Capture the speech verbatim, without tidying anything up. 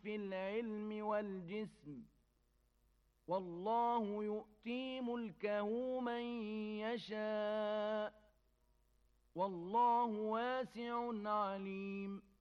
في العلم والجسم، والله يؤتي ملكه من يشاء، والله واسع عليم.